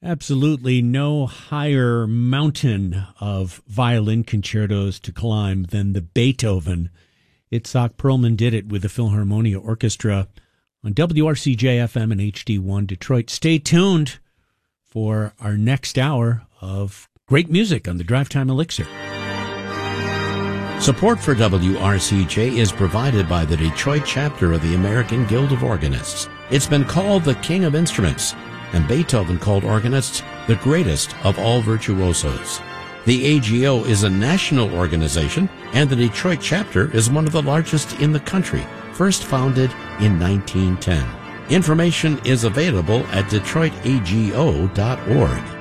Absolutely no higher mountain of violin concertos to climb than the Beethoven. Itzhak Perlman did it with the Philharmonia Orchestra on WRCJ-FM and HD1 Detroit. Stay tuned for our next hour of great music on the Drive Time Elixir. Support for WRCJ is provided by the Detroit chapter of the American Guild of Organists. It's been called the King of Instruments, and Beethoven called organists the greatest of all virtuosos. The AGO is a national organization, and the Detroit chapter is one of the largest in the country, first founded in 1910. Information is available at DetroitAGO.org.